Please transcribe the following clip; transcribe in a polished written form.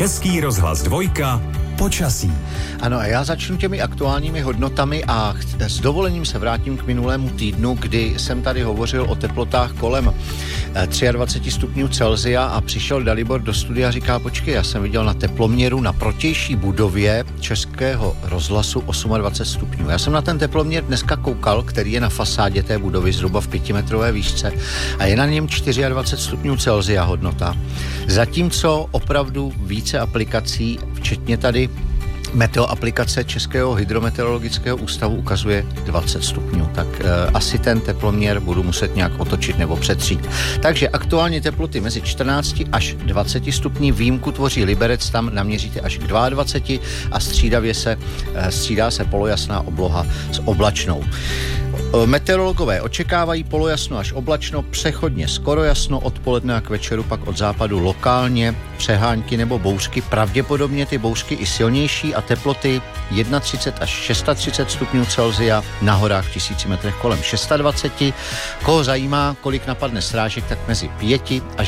Český rozhlas 2, počasí. Ano, a já začnu těmi aktuálními hodnotami a s dovolením se vrátím k minulému týdnu, kdy jsem tady hovořil o teplotách kolem 23 stupňů Celsia a přišel Dalibor do studia a říká, počkej, já jsem viděl na teploměru na protější budově Českého rozhlasu 28 stupňů. Já jsem na ten teploměr dneska koukal, který je na fasádě té budovy zhruba v 5metrové výšce a je na něm 24 stupňů Celsia hodnota. Zatímco opravdu více aplikací, včetně tady meteoaplikace Českého hydrometeorologického ústavu ukazuje 20 stupňů, tak asi ten teploměr budu muset nějak otočit nebo přetřít. Takže aktuálně teploty mezi 14 až 20 stupní, výjimku tvoří Liberec, tam naměříte až k 22 a střídá se polojasná obloha s oblačnou. Meteorologové očekávají polojasno až oblačno, přechodně skoro jasno, odpoledne a k večeru pak od západu lokálně přehánky nebo bouřky, pravděpodobně ty bouřky i silnější a teploty 31 až 36 stupňů Celsia, na horách v 1000 metrech kolem 26. Koho zajímá, kolik napadne srážek, tak mezi 5 až